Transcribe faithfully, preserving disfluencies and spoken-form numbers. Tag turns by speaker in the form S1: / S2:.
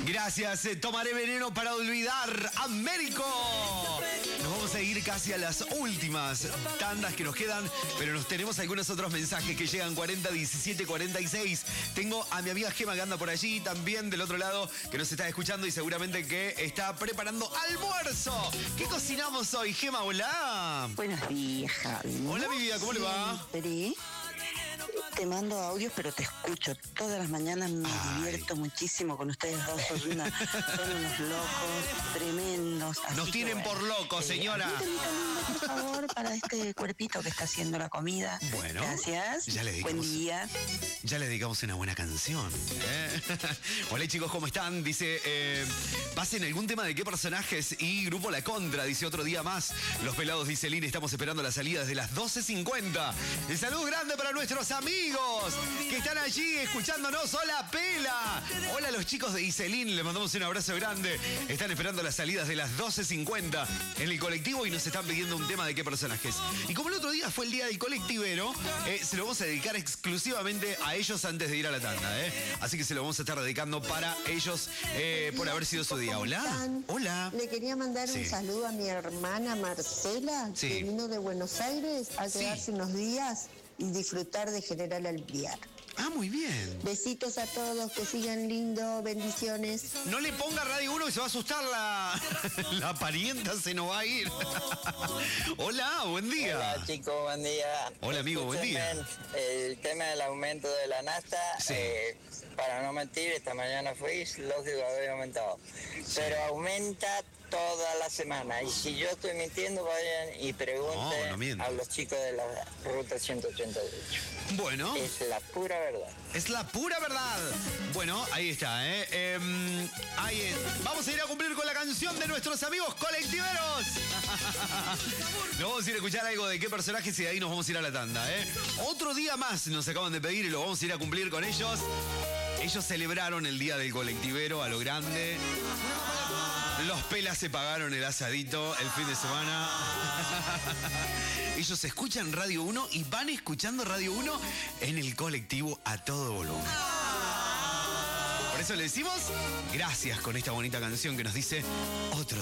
S1: Gracias, eh, tomaré veneno para olvidar. Américo. Nos vamos a ir casi a las últimas tandas que nos quedan, pero nos tenemos algunos otros mensajes que llegan cuarenta, diecisiete, cuarenta y seis. Tengo a mi amiga Gema que anda por allí, también del otro lado, que nos está escuchando y seguramente que está preparando almuerzo. ¿Qué cocinamos hoy, Gema? Hola.
S2: Buenos días, Javi.
S1: Hola, mi vida, ¿cómo le va?
S2: Siempre te mando audios, pero te escucho todas las mañanas. Me
S1: Ay.
S2: divierto muchísimo con ustedes dos. Son, una, son unos locos tremendos. Así
S1: Nos
S2: que,
S1: tienen
S2: bueno,
S1: por locos,
S2: eh,
S1: señora.
S2: algún temita lindo, por favor, para este cuerpito que está haciendo la comida.
S1: Bueno,
S2: gracias.
S1: ya le dedicamos,
S2: Buen día.
S1: Ya le dedicamos una buena canción. ¿eh? Hola, chicos, ¿cómo están? Dice, eh, pasen algún tema de qué personajes y Grupo La Contra. Dice, otro día más. Los pelados, dice Lini, estamos esperando la salida desde las doce cincuenta. El saludo grande para nuestros amigos que están allí escuchándonos. Hola, Pela. Hola, los chicos de Iselín. Les mandamos un abrazo grande. Están esperando las salidas de las doce cincuenta en el colectivo y nos están pidiendo un tema de qué personajes. Y como el otro día fue el día del colectivero, eh, se lo vamos a dedicar exclusivamente a ellos antes de ir a la tanda. Eh. Así que se lo vamos a estar dedicando para ellos eh, por haber sido su día. Hola. Hola.
S3: Le quería mandar
S1: Sí.
S3: un saludo a mi hermana Marcela,
S1: Sí.
S3: que vino de Buenos Aires a
S1: Sí.
S3: quedarse unos días y disfrutar de General Alvear.
S1: Ah, muy bien.
S3: Besitos a todos, que sigan lindo, bendiciones.
S1: No le ponga Radio uno y se va a asustar la, la parienta, se nos va a ir. Hola, buen día.
S4: Hola chicos, buen día.
S1: Hola, amigo, buen día.
S4: Escúchenme, el tema del aumento de la nafta,
S1: Sí.
S4: eh, para no mentir, esta mañana fui, lógico había aumentado, pero aumenta toda la semana, y si yo estoy mintiendo, vayan y pregunten
S1: No, no mientas.
S4: a los chicos de la ruta ciento ochenta y ocho.
S1: Bueno,
S4: Es la pura verdad.
S1: es la pura verdad. Bueno, ahí está, ¿eh? Eh, ahí es. Vamos a ir a cumplir con la canción de nuestros amigos colectiveros. Nos vamos a ir a escuchar algo de qué personajes y de ahí nos vamos a ir a la tanda, ¿eh? Otro día más nos acaban de pedir y lo vamos a ir a cumplir con ellos. Ellos celebraron el día del colectivero a lo grande. Los pelas se pagaron el asadito el fin de semana. Ellos escuchan Radio uno y van escuchando Radio uno en el colectivo a todo volumen. Por eso le decimos gracias con esta bonita canción que nos dice otro